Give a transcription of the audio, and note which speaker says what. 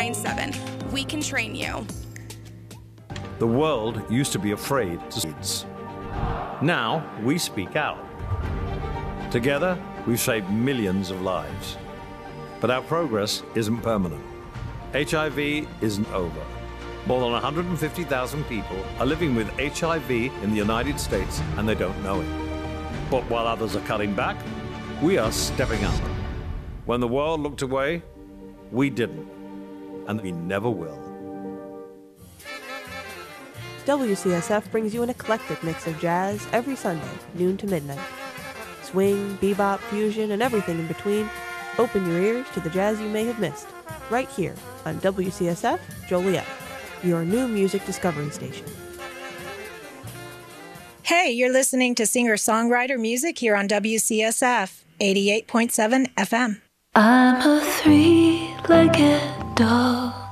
Speaker 1: 877. We can train you.
Speaker 2: The world used to be afraid to speak. Now we speak out. Together, we've saved millions of lives. But our progress isn't permanent. HIV isn't over. More than 150,000 people are living with HIV in the United States and they don't know it. But while others are cutting back, we are stepping up. When the world looked away, we didn't. And we never will.
Speaker 3: WCSF brings you an eclectic mix of jazz every Sunday, noon to midnight. Swing, bebop, fusion, and everything in between. Open your ears to the jazz you may have missed, right here on WCSF Joliet, your new music discovery station.
Speaker 4: Hey, you're listening to singer-songwriter music here on WCSF 88.7 FM.
Speaker 5: I'm a three-legged dog.